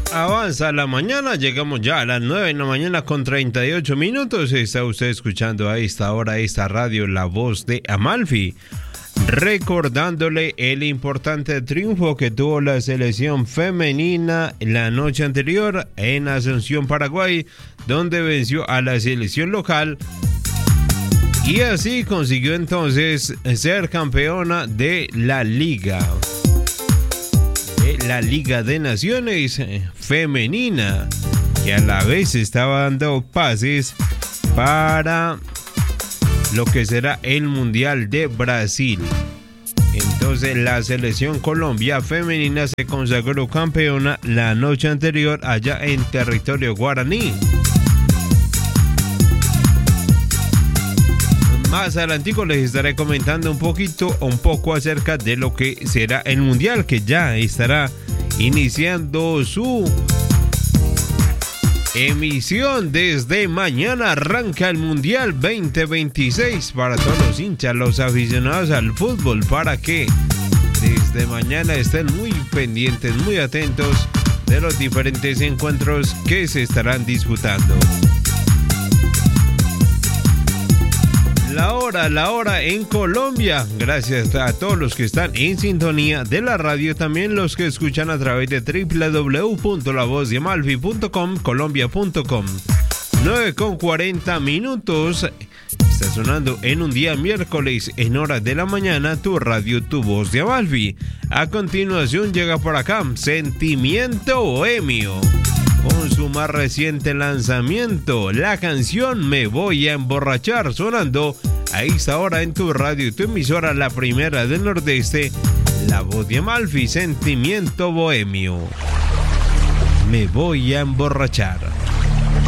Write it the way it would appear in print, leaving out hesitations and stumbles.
Avanza la mañana, llegamos ya a las 9 de la mañana con 38 minutos. Está usted escuchando a esta hora esta radio La Voz de Amalfi, recordándole el importante triunfo que tuvo la selección femenina la noche anterior en Asunción, Paraguay, donde venció a la selección local y así consiguió entonces ser campeona de la Liga de Naciones femenina, que a la vez estaba dando pases para lo que será el Mundial de Brasil. Entonces la selección Colombia femenina se consagró campeona la noche anterior allá en territorio guaraní. Más adelantico les estaré comentando un poco acerca de lo que será el Mundial, que ya estará iniciando su emisión. Desde mañana arranca el Mundial 2026 para todos los hinchas, los aficionados al fútbol, para que desde mañana estén muy pendientes, muy atentos de los diferentes encuentros que se estarán disputando. La hora en Colombia. Gracias a todos los que están en sintonía de la radio, también los que escuchan a través de www.lavozdeamalfi.com, colombia.com. 9:40 minutos. Está sonando en un día miércoles en horas de la mañana tu radio, tu voz de Amalfi. A continuación llega por acá Sentimiento Bohemio con su más reciente lanzamiento, la canción Me Voy a Emborrachar, sonando a esta hora en tu radio, tu emisora, la primera del Nordeste, La Voz de Amalfi. Sentimiento Bohemio, Me Voy a Emborrachar.